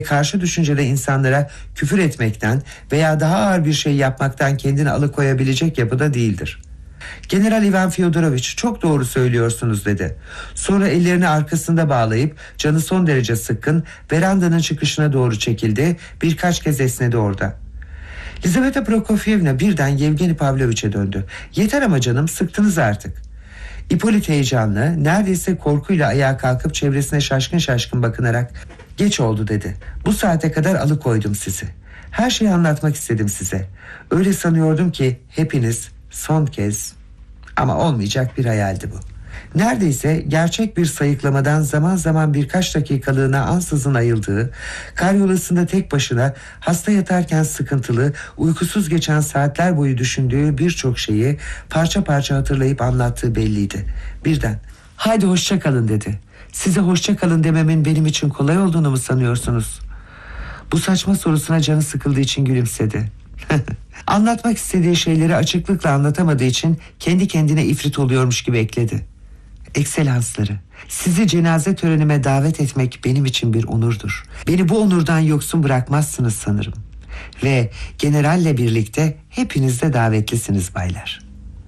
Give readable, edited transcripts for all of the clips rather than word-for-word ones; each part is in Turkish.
karşı düşüncede insanlara küfür etmekten veya daha ağır bir şey yapmaktan kendini alıkoyabilecek yapıda değildir. General Ivan Fyodoroviç, çok doğru söylüyorsunuz dedi. Sonra ellerini arkasında bağlayıp canı son derece sıkkın verandanın çıkışına doğru çekildi, birkaç kez esnedi orada. Lizaveta Prokofyevna birden Yevgeni Pavloviç'e döndü. Yeter ama canım, sıktınız artık. İpolit heyecanlı, neredeyse korkuyla ayağa kalkıp çevresine şaşkın şaşkın bakınarak geç oldu dedi. Bu saate kadar alıkoydum sizi. Her şeyi anlatmak istedim size. Öyle sanıyordum ki hepiniz son kez, ama olmayacak bir hayaldi bu. Neredeyse gerçek bir sayıklamadan zaman zaman birkaç dakikalığına ansızın ayıldığı, karyolasında tek başına hasta yatarken sıkıntılı, uykusuz geçen saatler boyu düşündüğü birçok şeyi parça parça hatırlayıp anlattığı belliydi. Birden "Haydi hoşça kalın" dedi. "Size hoşça kalın dememin benim için kolay olduğunu mu sanıyorsunuz?" Bu saçma sorusuna canı sıkıldığı için gülümsedi. Anlatmak istediği şeyleri açıklıkla anlatamadığı için kendi kendine ifrit oluyormuş gibi ekledi. "Ekselansları, sizi cenaze törenime davet etmek benim için bir onurdur. Beni bu onurdan yoksun bırakmazsınız sanırım. Ve generalle birlikte hepiniz de davetlisiniz baylar."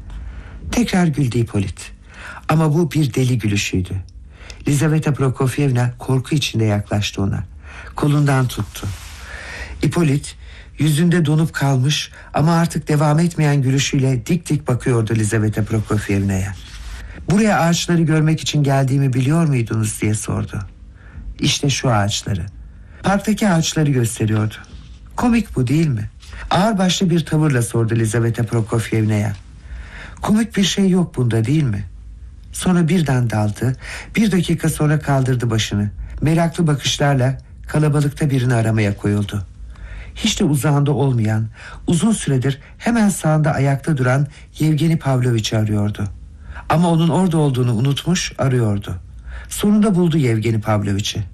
Tekrar güldü İpolit. Ama bu bir deli gülüşüydü. Lizaveta Prokofyevna korku içinde yaklaştı ona. Kolundan tuttu. İpolit yüzünde donup kalmış ama artık devam etmeyen gülüşüyle dik dik bakıyordu Lizaveta Prokofyevna'ya. "Buraya ağaçları görmek için geldiğimi biliyor muydunuz?" diye sordu. "İşte şu ağaçları." Parktaki ağaçları gösteriyordu. "Komik bu değil mi?" Ağırbaşlı bir tavırla sordu Lizaveta Prokofyevna'ya. "Komik bir şey yok bunda değil mi?" Sonra birden daldı, bir dakika sonra kaldırdı başını. Meraklı bakışlarla kalabalıkta birini aramaya koyuldu. Hiç de uzağında olmayan, uzun süredir hemen sağında ayakta duran Yevgeni Pavloviç'i arıyordu. Ama onun orada olduğunu unutmuş, arıyordu. Sonunda buldu Yevgeni Pavloviç'i.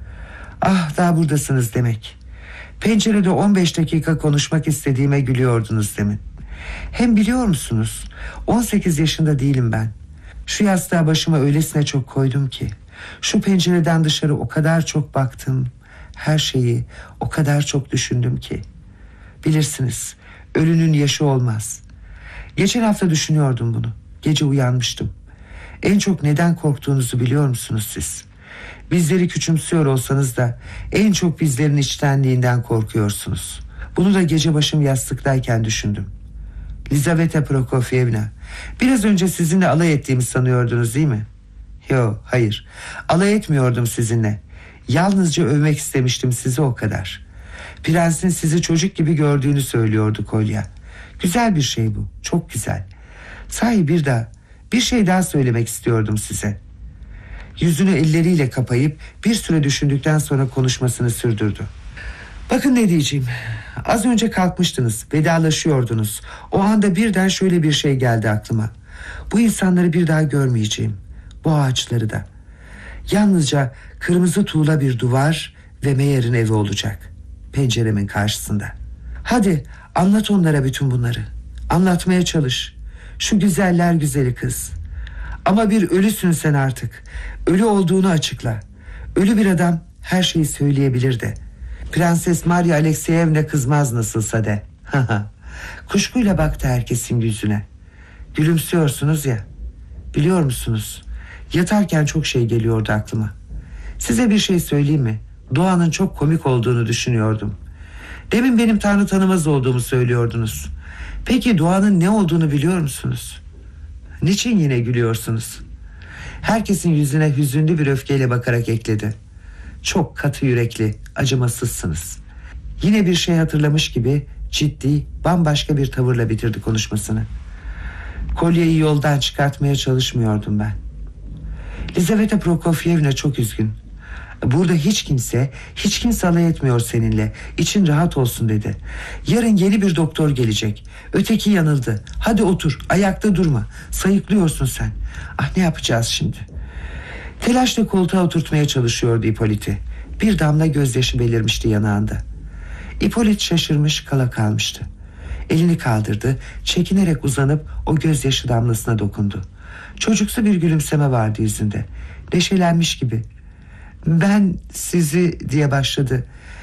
"Ah, daha buradasınız demek. Pencerede 15 dakika konuşmak istediğime gülüyordunuz demin. Hem biliyor musunuz, 18 yaşında değilim ben. Şu yastığa başıma öylesine çok koydum ki, şu pencereden dışarı o kadar çok baktım, her şeyi o kadar çok düşündüm ki. Bilirsiniz, ölünün yaşı olmaz. Geçen hafta düşünüyordum bunu. Gece uyanmıştım. En çok neden korktuğunuzu biliyor musunuz siz? Bizleri küçümsüyor olsanız da en çok bizlerin içtenliğinden korkuyorsunuz. Bunu da gece başım yastıktayken düşündüm. Lizaveta Prokofyevna, biraz önce sizinle alay ettiğimi sanıyordunuz değil mi? Yo, hayır. Alay etmiyordum sizinle. Yalnızca övmek istemiştim sizi, o kadar. Prensin sizi çocuk gibi gördüğünü söylüyordu Kolya. Güzel bir şey bu, çok güzel. Sahi bir şey daha söylemek istiyordum size." Yüzünü elleriyle kapayıp bir süre düşündükten sonra konuşmasını sürdürdü. "Bakın ne diyeceğim. Az önce kalkmıştınız, vedalaşıyordunuz. O anda birden şöyle bir şey geldi aklıma. Bu insanları bir daha görmeyeceğim. Bu ağaçları da. Yalnızca kırmızı tuğla bir duvar ve Meyer'in evi olacak. Penceremin karşısında. Hadi anlat onlara bütün bunları. Anlatmaya çalış. Şu güzeller güzeli kız. Ama bir ölüsün sen artık. Ölü olduğunu açıkla. Ölü bir adam her şeyi söyleyebilir de. Prenses Maria Alekseyevna kızmaz nasılsa de." Kuşkuyla baktı herkesin yüzüne. "Gülümsüyorsunuz ya. Biliyor musunuz? Yatarken çok şey geliyordu aklıma. Size bir şey söyleyeyim mi? Doğanın çok komik olduğunu düşünüyordum. Demin benim Tanrı tanımaz olduğumu söylüyordunuz. Peki doğanın ne olduğunu biliyor musunuz? Niçin yine gülüyorsunuz?" Herkesin yüzüne hüzünlü bir öfkeyle bakarak ekledi. "Çok katı yürekli, acımasızsınız." Yine bir şey hatırlamış gibi ciddi, bambaşka bir tavırla bitirdi konuşmasını. "Kolyeyi yoldan çıkartmaya çalışmıyordum ben. Lizaveta Prokofyevna çok üzgün. Burada hiç kimse alay etmiyor seninle. İçin rahat olsun dedi. Yarın yeni bir doktor gelecek. Öteki yanıldı. Hadi otur, ayakta durma. Sayıklıyorsun sen. Ah, ne yapacağız şimdi?" Telaşla koltuğa oturtmaya çalışıyordu İpolit'i. Bir damla gözyaşı belirmişti yanağında. İpolit şaşırmış, kala kalmıştı. Elini kaldırdı, çekinerek uzanıp o gözyaşı damlasına dokundu. Çocuksu bir gülümseme vardı yüzünde. Neşelenmiş gibi. Ben sizi diye başladı.